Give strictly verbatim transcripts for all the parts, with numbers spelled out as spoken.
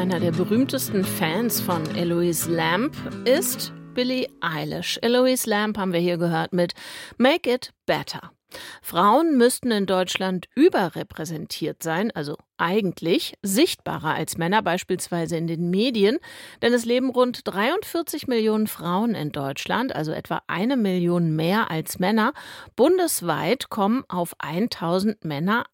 einer der berühmtesten Fans von Eloise Lamb ist Billie Eilish. Eloise Lamb haben wir hier gehört mit Make It Better. Frauen müssten in Deutschland überrepräsentiert sein, also eigentlich sichtbarer als Männer, beispielsweise in den Medien. Denn es leben rund dreiundvierzig Millionen Frauen in Deutschland, also etwa eine Million mehr als Männer. Bundesweit kommen auf tausend Männer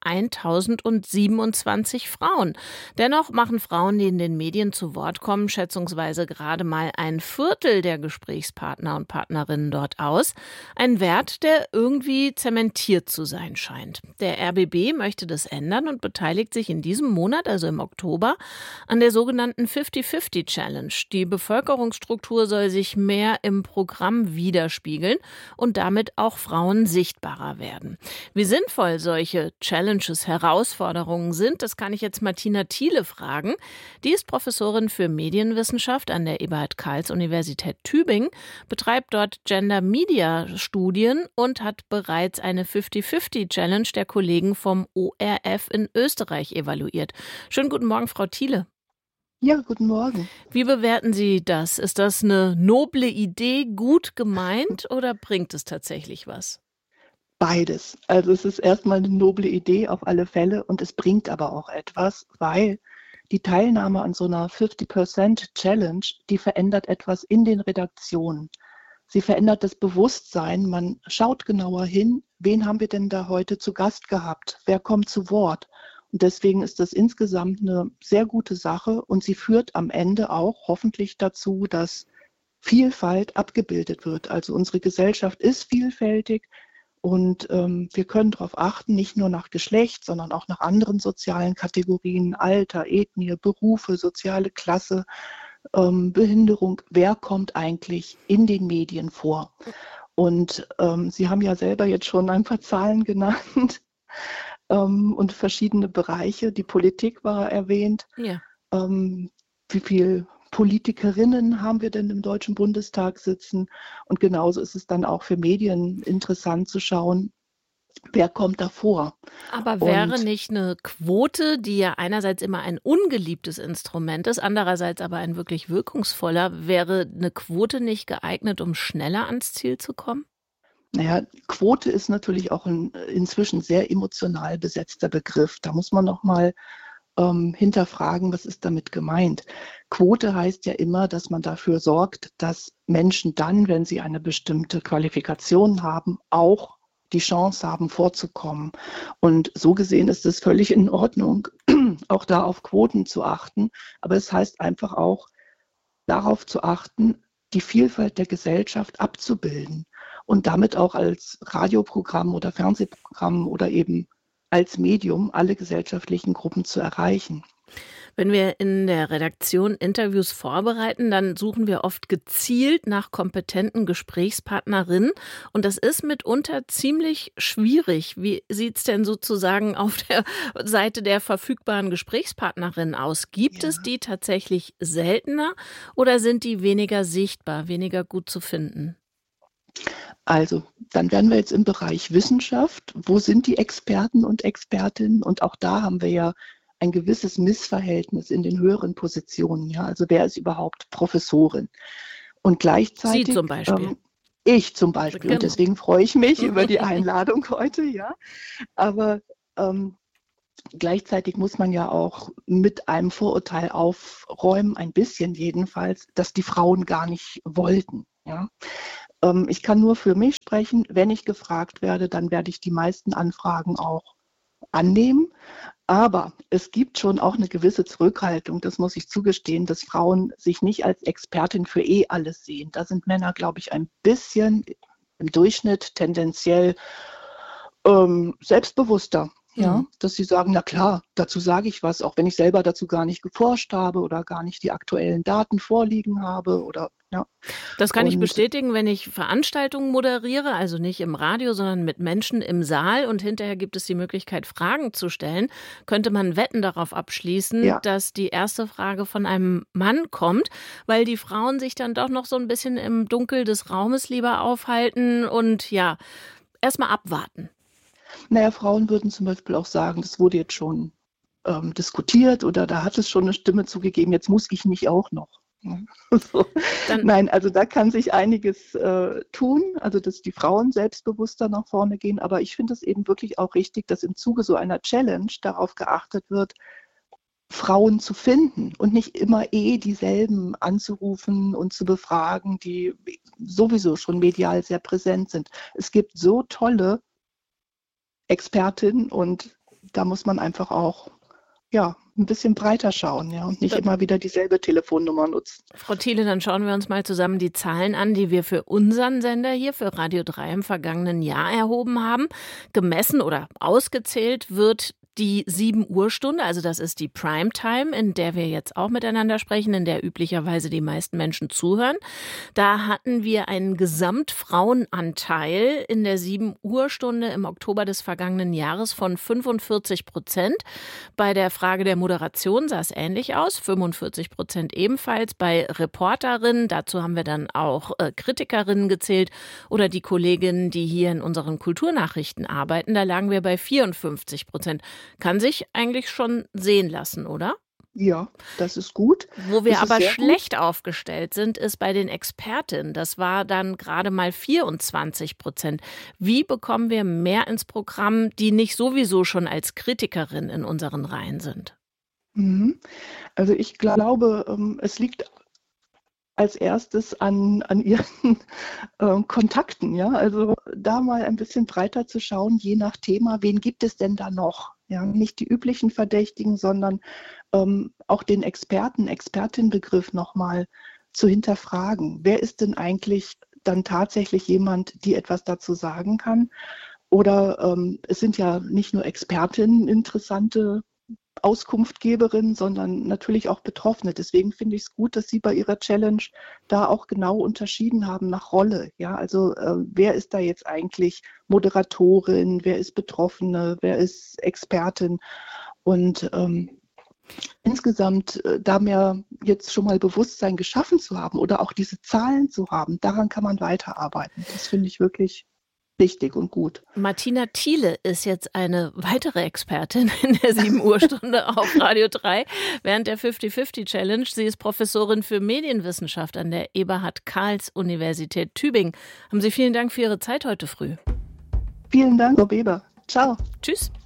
tausendsiebenundzwanzig Frauen. Dennoch machen Frauen, die in den Medien zu Wort kommen, schätzungsweise gerade mal ein Viertel der Gesprächspartner und Partnerinnen dort aus. Ein Wert, der irgendwie zementiert zu sein scheint. Der R B B möchte das ändern und beteiligt sich in diesem Monat, also im Oktober, an der sogenannten fifty fifty Challenge. Die Bevölkerungsstruktur soll sich mehr im Programm widerspiegeln und damit auch Frauen sichtbarer werden. Wie sinnvoll solche Challenges, Herausforderungen sind, das kann ich jetzt Martina Thiele fragen. Die ist Professorin für Medienwissenschaft an der Eberhard-Karls-Universität Tübingen, betreibt dort Gender-Media-Studien und hat bereits eine fifty fifty Challenge der Kollegen vom O R F in Österreich evaluiert. Schönen guten Morgen, Frau Thiele. Ja, guten Morgen. Wie bewerten Sie das? Ist das eine noble Idee, gut gemeint oder bringt es tatsächlich was? Beides. Also es ist erstmal eine noble Idee auf alle Fälle und es bringt aber auch etwas, weil die Teilnahme an so einer fifty Percent Challenge, die verändert etwas in den Redaktionen. Sie verändert das Bewusstsein, man schaut genauer hin, wen haben wir denn da heute zu Gast gehabt, wer kommt zu Wort. Und deswegen ist das insgesamt eine sehr gute Sache und sie führt am Ende auch hoffentlich dazu, dass Vielfalt abgebildet wird. Also unsere Gesellschaft ist vielfältig und ähm, wir können darauf achten, nicht nur nach Geschlecht, sondern auch nach anderen sozialen Kategorien, Alter, Ethnie, Berufe, soziale Klasse, ähm, Behinderung. Wer kommt eigentlich in den Medien vor? Und ähm, Sie haben ja selber jetzt schon ein paar Zahlen genannt. Ähm, und verschiedene Bereiche. Die Politik war erwähnt. Ja. Ähm, wie viele Politikerinnen haben wir denn im Deutschen Bundestag sitzen? Und genauso ist es dann auch für Medien interessant zu schauen, wer kommt da vor. Aber wäre Und nicht eine Quote, die ja einerseits immer ein ungeliebtes Instrument ist, andererseits aber ein wirklich wirkungsvoller, wäre eine Quote nicht geeignet, um schneller ans Ziel zu kommen? Naja, Quote ist natürlich auch ein inzwischen sehr emotional besetzter Begriff. Da muss man noch mal ähm, hinterfragen, was ist damit gemeint. Quote heißt ja immer, dass man dafür sorgt, dass Menschen dann, wenn sie eine bestimmte Qualifikation haben, auch die Chance haben, vorzukommen. Und so gesehen ist es völlig in Ordnung, auch da auf Quoten zu achten. Aber es heißt einfach auch, darauf zu achten, die Vielfalt der Gesellschaft abzubilden und damit auch als Radioprogramm oder Fernsehprogramm oder eben als Medium alle gesellschaftlichen Gruppen zu erreichen. Wenn wir in der Redaktion Interviews vorbereiten, dann suchen wir oft gezielt nach kompetenten Gesprächspartnerinnen. Und das ist mitunter ziemlich schwierig. Wie sieht es denn sozusagen auf der Seite der verfügbaren Gesprächspartnerinnen aus? Gibt Ja. es die tatsächlich seltener oder sind die weniger sichtbar, weniger gut zu finden? Also, dann wären wir jetzt im Bereich Wissenschaft. Wo sind die Experten und Expertinnen? Und auch da haben wir ja ein gewisses Missverhältnis in den höheren Positionen. Ja? Also wer ist überhaupt Professorin? Und gleichzeitig, Sie zum Beispiel. ähm, ich zum Beispiel, Genau. und deswegen freue ich mich über die Einladung heute, ja. Aber ähm, gleichzeitig muss man ja auch mit einem Vorurteil aufräumen, ein bisschen jedenfalls, dass die Frauen gar nicht wollten. Ja? Ähm, ich kann nur für mich sprechen. Wenn ich gefragt werde, dann werde ich die meisten Anfragen auch annehmen. Aber es gibt schon auch eine gewisse Zurückhaltung, das muss ich zugestehen, dass Frauen sich nicht als Expertin für eh alles sehen. Da sind Männer, glaube ich, ein bisschen im Durchschnitt tendenziell ähm, selbstbewusster. Ja, Mhm. dass sie sagen, na klar, dazu sage ich was, auch wenn ich selber dazu gar nicht geforscht habe oder gar nicht die aktuellen Daten vorliegen habe oder ja. Das kann ich Und bestätigen, wenn ich Veranstaltungen moderiere, also nicht im Radio, sondern mit Menschen im Saal und hinterher gibt es die Möglichkeit, Fragen zu stellen, könnte man Wetten darauf abschließen, ja, dass die erste Frage von einem Mann kommt, weil die Frauen sich dann doch noch so ein bisschen im Dunkel des Raumes lieber aufhalten und ja, erstmal abwarten. naja, Frauen würden zum Beispiel auch sagen, das wurde jetzt schon ähm, diskutiert oder da hat es schon eine Stimme zugegeben, jetzt muss ich nicht auch noch. So. Nein, also da kann sich einiges äh, tun, also dass die Frauen selbstbewusster nach vorne gehen, aber ich finde es eben wirklich auch richtig, dass im Zuge so einer Challenge darauf geachtet wird, Frauen zu finden und nicht immer eh dieselben anzurufen und zu befragen, die sowieso schon medial sehr präsent sind. Es gibt so tolle Expertinnen und da muss man einfach auch ja, ein bisschen breiter schauen, ja, und nicht ja. immer wieder dieselbe Telefonnummer nutzen. Frau Thiele, dann schauen wir uns mal zusammen die Zahlen an, die wir für unseren Sender hier, für Radio drei im vergangenen Jahr erhoben haben. Gemessen oder ausgezählt wird die sieben Uhr Stunde, also das ist die Primetime, in der wir jetzt auch miteinander sprechen, in der üblicherweise die meisten Menschen zuhören. Da hatten wir einen Gesamtfrauenanteil in der sieben Uhr Stunde im Oktober des vergangenen Jahres von fünfundvierzig Prozent. Bei der Frage der Moderation sah es ähnlich aus, fünfundvierzig Prozent ebenfalls. Bei Reporterinnen, dazu haben wir dann auch äh, Kritikerinnen gezählt oder die Kolleginnen, die hier in unseren Kulturnachrichten arbeiten, da lagen wir bei vierundfünfzig Prozent. Kann sich eigentlich schon sehen lassen, oder? Ja, das ist gut. Wo wir das aber schlecht gut. aufgestellt sind, ist bei den Expertinnen. Das war dann gerade mal vierundzwanzig Prozent. Wie bekommen wir mehr ins Programm, die nicht sowieso schon als Kritikerin in unseren Reihen sind? Also ich glaube, es liegt als erstes an, an ihren äh, Kontakten, ja, also da mal ein bisschen breiter zu schauen, je nach Thema, wen gibt es denn da noch? Ja, nicht die üblichen Verdächtigen, sondern ähm, auch den Experten, Expertin-Begriff nochmal zu hinterfragen. Wer ist denn eigentlich dann tatsächlich jemand, die etwas dazu sagen kann? Oder ähm, es sind ja nicht nur Expertinnen interessante Auskunftgeberin, sondern natürlich auch Betroffene. Deswegen finde ich es gut, dass Sie bei Ihrer Challenge da auch genau unterschieden haben nach Rolle. Ja, also äh, wer ist da jetzt eigentlich Moderatorin, wer ist Betroffene, wer ist Expertin? Und ähm, insgesamt äh, da mehr jetzt schon mal Bewusstsein geschaffen zu haben oder auch diese Zahlen zu haben, daran kann man weiterarbeiten. Das finde ich wirklich wichtig und gut. Martina Thiele ist jetzt eine weitere Expertin in der sieben Uhr Stunde auf Radio drei während der fünfzig fünfzig Challenge. Sie ist Professorin für Medienwissenschaft an der Eberhard-Karls-Universität Tübingen. Haben Sie vielen Dank für Ihre Zeit heute früh. Vielen Dank, Frau Weber. Ciao. Tschüss.